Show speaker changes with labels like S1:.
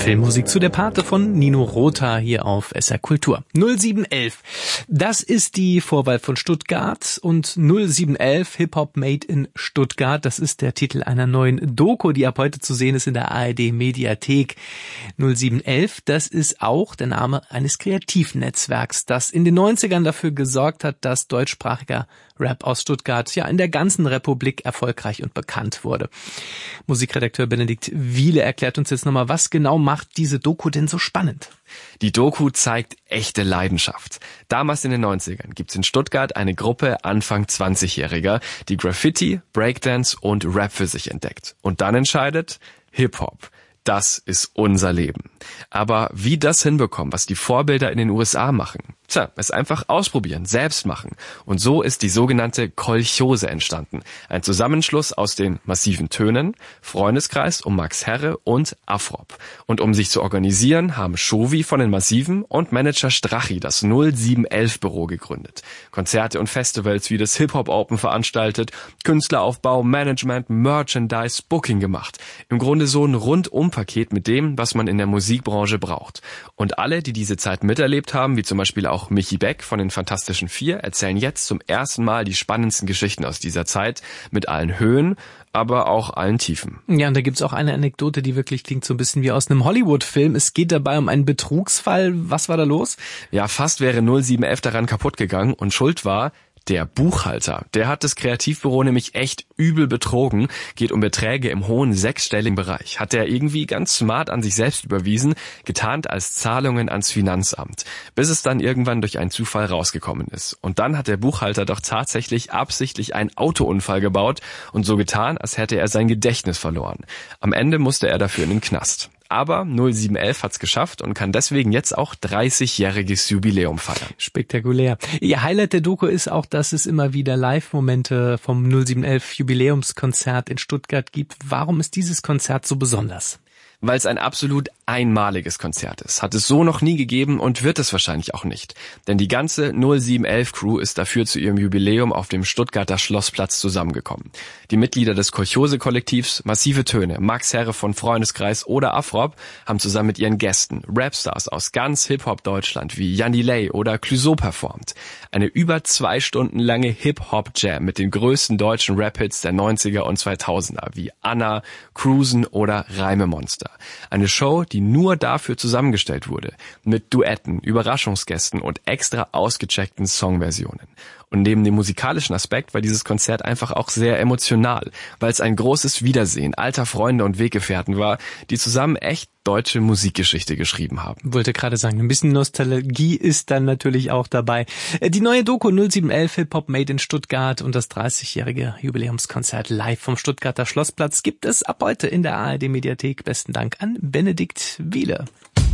S1: Filmmusik zu Der Pate von Nino Rota hier auf SR Kultur. 0711, das ist die Vorwahl von Stuttgart und 0711 Hip-Hop Made in Stuttgart, das ist der Titel einer neuen Doku, die ab heute zu sehen ist in der ARD Mediathek. 0711, das ist auch der Name eines Kreativnetzwerks, das in den 90ern dafür gesorgt hat, dass deutschsprachiger Rap aus Stuttgart ja in der ganzen Republik erfolgreich und bekannt wurde. Musikredakteur Benedikt Wiele erklärt uns jetzt nochmal, was genau macht diese Doku denn so spannend?
S2: Die Doku zeigt echte Leidenschaft. Damals in den 90ern gibt's in Stuttgart eine Gruppe Anfang 20-Jähriger, die Graffiti, Breakdance und Rap für sich entdeckt. Und dann entscheidet, Hip-Hop. Das ist unser Leben. Aber wie das hinbekommen, was die Vorbilder in den USA machen? Es einfach ausprobieren, selbst machen. Und so ist die sogenannte Kolchose entstanden. Ein Zusammenschluss aus den massiven Tönen, Freundeskreis um Max Herre und Afrop. Und um sich zu organisieren, haben Shovi von den Massiven und Manager Strachi das 0711-Büro gegründet. Konzerte und Festivals wie das Hip-Hop Open veranstaltet, Künstleraufbau, Management, Merchandise, Booking gemacht. Im Grunde so ein Rundum-Paket mit dem, was man in der Musikbranche braucht. Und alle, die diese Zeit miterlebt haben, wie zum Beispiel auch Michi Beck von den Fantastischen Vier, erzählen jetzt zum ersten Mal die spannendsten Geschichten aus dieser Zeit mit allen Höhen, aber auch allen Tiefen.
S1: Ja, und da gibt's auch eine Anekdote, die wirklich klingt so ein bisschen wie aus einem Hollywood-Film. Es geht dabei um einen Betrugsfall. Was war da los?
S2: Ja, fast wäre 0711 daran kaputt gegangen und schuld war der Buchhalter. Der hat das Kreativbüro nämlich echt übel betrogen, geht um Beträge im hohen sechsstelligen Bereich. Hat er irgendwie ganz smart an sich selbst überwiesen, getarnt als Zahlungen ans Finanzamt, bis es dann irgendwann durch einen Zufall rausgekommen ist. Und dann hat der Buchhalter doch tatsächlich absichtlich einen Autounfall gebaut und so getan, als hätte er sein Gedächtnis verloren. Am Ende musste er dafür in den Knast. Aber 0711 hat's geschafft und kann deswegen jetzt auch 30-jähriges Jubiläum feiern.
S1: Spektakulär. Ihr Highlight der Doku ist auch, dass es immer wieder Live-Momente vom 0711 Jubiläumskonzert in Stuttgart gibt. Warum ist dieses Konzert so besonders?
S2: Weil es ein absolut einmaliges Konzert ist. Hat es so noch nie gegeben und wird es wahrscheinlich auch nicht. Denn die ganze 0711-Crew ist dafür zu ihrem Jubiläum auf dem Stuttgarter Schlossplatz zusammengekommen. Die Mitglieder des Kolchose-Kollektivs, Massive Töne, Max Herre von Freundeskreis oder Afrop haben zusammen mit ihren Gästen Rapstars aus ganz Hip-Hop-Deutschland wie Jan Delay oder Clouseau performt. Eine über 2 Stunden lange Hip-Hop-Jam mit den größten deutschen Rap-Hits der 90er und 2000er wie Anna, Cruisen oder Reimemonster. Eine Show, die nur dafür zusammengestellt wurde, mit Duetten, Überraschungsgästen und extra ausgecheckten Songversionen. Und neben dem musikalischen Aspekt war dieses Konzert einfach auch sehr emotional, weil es ein großes Wiedersehen alter Freunde und Weggefährten war, die zusammen echt deutsche Musikgeschichte geschrieben haben.
S1: Wollte gerade sagen, ein bisschen Nostalgie ist dann natürlich auch dabei. Die neue Doku 0711 Hip-Hop Made in Stuttgart und das 30-jährige Jubiläumskonzert live vom Stuttgarter Schlossplatz gibt es ab heute in der ARD Mediathek. Besten Dank an Benedikt Wiele.